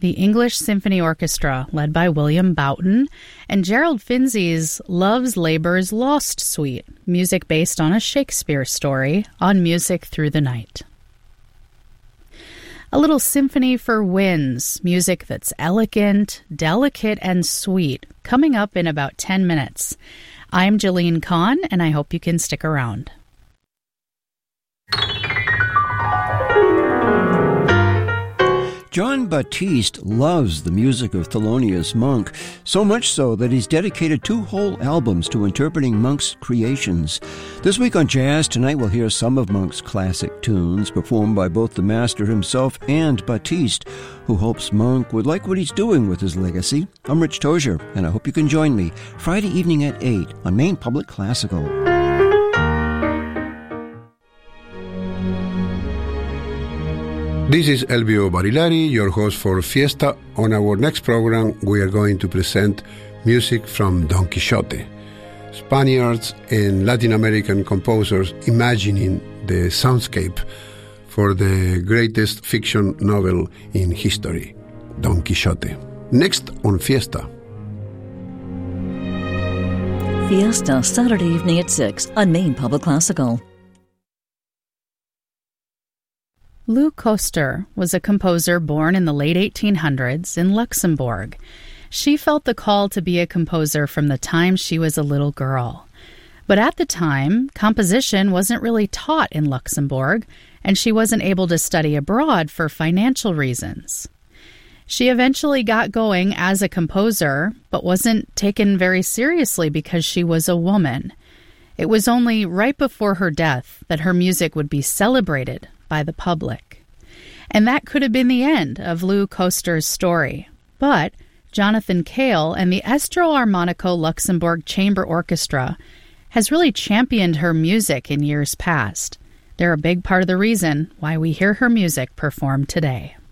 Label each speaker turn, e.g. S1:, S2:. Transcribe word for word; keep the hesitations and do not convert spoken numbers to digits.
S1: the English Symphony Orchestra, led by William Boughton, and Gerald Finzi's Love's Labour's Lost Suite, music based on a Shakespeare story, on Music Through the Night. A little symphony for winds, music that's elegant, delicate, and sweet, coming up in about ten minutes. I'm Jeline Kahn, and I hope you can stick around.
S2: Jon Batiste loves the music of Thelonious Monk, so much so that he's dedicated two whole albums to interpreting Monk's creations. This week on Jazz Tonight, we'll hear some of Monk's classic tunes performed by both the master himself and Batiste, who hopes Monk would like what he's doing with his legacy. I'm Rich Tozier, and I hope you can join me Friday evening at eight on Maine Public Classical.
S3: This is Elvio Barilari, your host for Fiesta. On our next program, we are going to present music from Don Quixote. Spaniards and Latin American composers imagining the soundscape for the greatest fiction novel in history, Don Quixote. Next on Fiesta.
S4: Fiesta, Saturday evening at six on Maine Public Classical.
S1: Lou Koster was a composer born in the late eighteen hundreds in Luxembourg. She felt the call to be a composer from the time she was a little girl. But at the time, composition wasn't really taught in Luxembourg, and she wasn't able to study abroad for financial reasons. She eventually got going as a composer, but wasn't taken very seriously because she was a woman. It was only right before her death that her music would be celebrated by the public. And that could have been the end of Lou Koster's story. But Jonathan Cale and the Estro Armonico Luxembourg Chamber Orchestra has really championed her music in years past. They're a big part of the reason why we hear her music performed today.